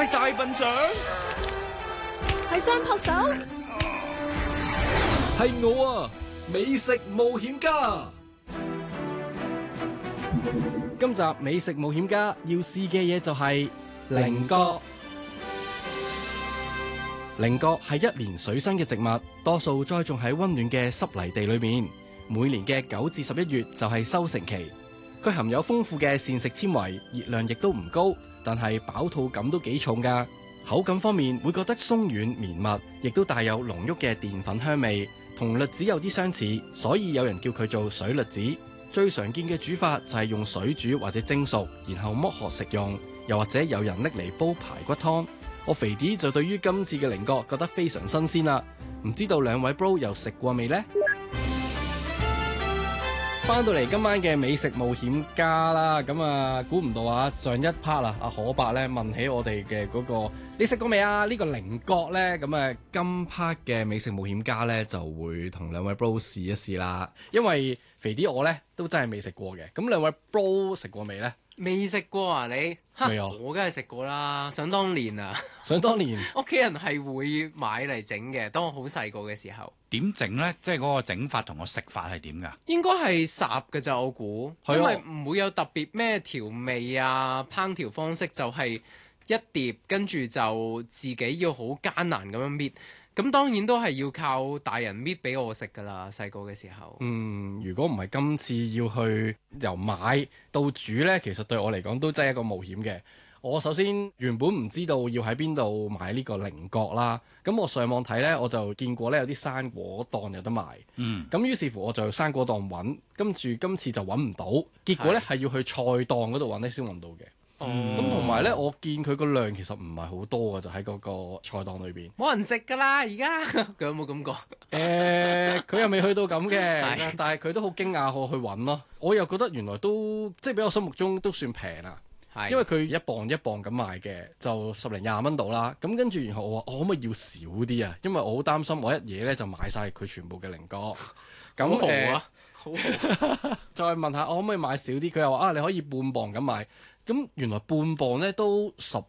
係大笨象， 係雙撲手， 係我啊！美食冒險家。今集美食冒險家要試嘅嘢就係菱角。菱角係一年水生嘅植物，多數栽種喺溫暖嘅濕泥地裏面。每年嘅9至11月就係收成期。佢含有豐富嘅膳食纖維，熱量亦都唔高，但係飽肚感都幾重㗎。口感方面會覺得鬆軟綿密，亦都帶有濃郁嘅澱粉香味，同栗子有啲相似，所以有人叫佢做水栗子。最常見嘅煮法就係用水煮或者蒸熟，然後剝殼食用，又或者有人拎嚟煲排骨湯。我肥啲就對於今次嘅菱角覺得非常新鮮啦，唔知道兩位 bro 又食過未呢？翻到嚟今晚嘅美食冒險家啦，咁啊估唔到啊，上一 part 啊，阿可伯咧問起我哋嘅嗰個你食過未啊？呢個菱角咧，咁啊今 part 嘅美食冒險家咧就會同兩位 bro 試一試啦，因為肥啲我咧都真係未食過嘅，咁兩位 bro 食過未咧？ 未食過啊你？ 未啊？ 我梗係食過啦，想當年啊， 想當年屋企人係會買嚟整嘅，當我好細個嘅時候。 點整呢？即係嗰個整法同個食法係點㗎？ 應該係烚嘅咋，我估， 係啊因為唔會有特別咩調味啊，烹調方式就係一碟，跟住就自己要好艱難咁樣搣。咁當然都係要靠大人搣俾我食㗎啦，細個嘅時候。 如果唔係今次要去由買到煮呢，其實對我嚟講都真係一個冒險嘅。我首先原本唔知道要喺邊度買呢個菱角啦，咁我上網睇呢，我就見過呢有啲生果檔有得賣。咁於是乎我就生果檔揾，跟住今次就揾唔到，結果呢係要去菜檔嗰度揾呢先揾到嘅。咁同埋呢，我見佢個量其實唔係好多嘅，就喺嗰個菜檔裏邊。 冇人食㗎啦，而家佢有冇咁講？ 佢又未去到咁嘅，但係佢都好驚訝我去揾咯。我又覺得原來都即係比我心目中都算平啦。因為佢一磅一磅咁賣嘅，就10零20蚊到啦。咁跟住然後我話我可唔可以要少啲啊？因為我好擔心我一嘢咧就買晒佢全部嘅菱角。咁好啊，好再問下我可唔可以買少啲？佢又話你可以半磅咁買。咁原來半磅咧都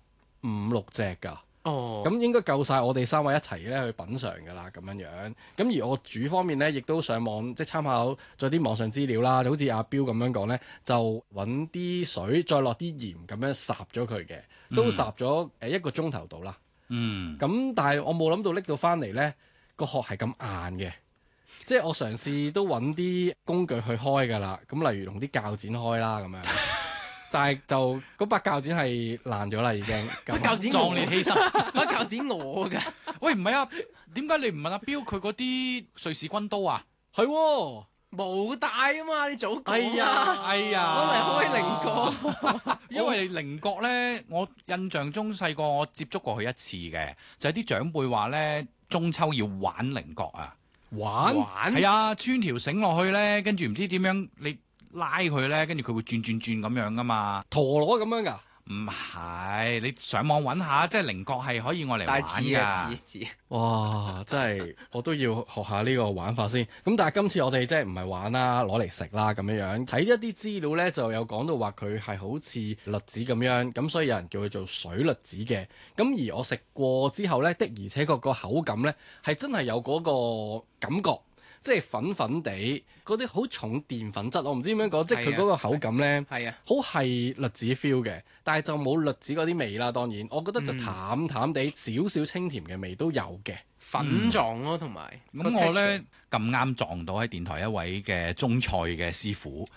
15、16隻㗎。咁應該夠晒我哋3位一齊咧去品嚐㗎啦，咁樣樣。咁而我煮方面咧，亦都上網即係參考咗啲網上資料啦，好似阿彪咁樣講咧，就揾啲水再落啲鹽咁樣烚咗佢嘅，都烚咗1個鐘頭到啦。咁但係我冇諗到拎到翻嚟咧，個殼係咁硬嘅，即係我嘗試都揾啲工具去開㗎啦。咁例如用啲鉸剪開啦咁樣。但係就嗰把鉸剪係爛咗啦，已經。 把鉸剪壯烈犧牲， 把鉸剪我㗎。 喂，唔係啊？點解你唔問阿彪佢嗰啲瑞士軍刀啊？ 係喎， 冇帶啊嘛，你早講。 哎呀， 我嚟開菱角。 因為菱角咧，我印象中細個我接觸過佢一次嘅，就係啲長輩話咧，中秋要玩菱角啊。 玩係啊，穿條繩落去咧，跟住唔知點樣你拉佢咧，跟住佢會轉咁樣噶嘛？ 陀螺咁樣㗎？ 唔係，你上網揾下，即係菱角係可以愛嚟玩㗎。 似哇！真係我都要學下呢個玩法先。咁但係今次我哋即係唔係玩啦，攞嚟食啦咁樣樣。睇一啲資料咧，就有講到話佢係好似栗子咁樣，咁所以有人叫佢做水栗子嘅。咁而我食過之後咧，的而且確個口感咧係真係有嗰個感覺。即係粉粉地嗰啲好重澱粉質，我唔知點樣講，即係佢嗰個口感咧，好係栗子 feel 嘅，但係就冇栗子嗰啲味啦。當然，我覺得就淡淡地少少清甜嘅味都有嘅， 粉狀咯，同埋咁我咧咁啱撞到喺電台一位嘅中菜嘅師傅。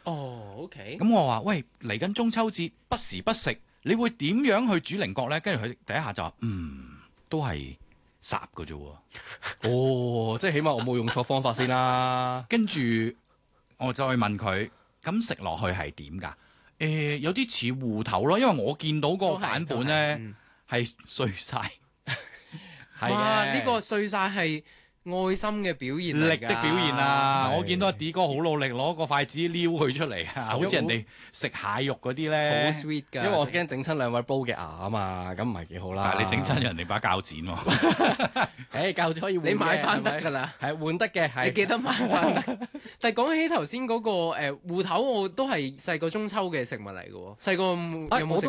OK。 咁我話喂，嚟緊中秋節，不時不食，你會點樣去煮菱角咧？跟住佢第一下就話都係烚嘅啫喎， 即係起碼我冇用錯方法先啦。 跟住我再問佢，咁食落去係點㗎？有啲似芋頭咯，因為我見到個版本咧係碎晒。 係哇！ 嘅， 呢個碎晒係愛心嘅表現嚟㗎， 力的表現啊！ 係我見到阿 D 哥好努力攞個筷子撩佢出嚟啊，好似人哋食蟹肉嗰啲咧， 好 sweet 㗎。 因為我驚整親兩位煲嘅牙啊嘛，咁唔係幾好啦。 但係你整親人哋把鉸剪喎， 鉸剪可以換嘅， 你買翻得係咪㗎啦， 係換得嘅，係你記得買翻。但係講起頭先嗰個芋頭，我都係細個中秋嘅食物嚟㗎喎，細個有冇食過？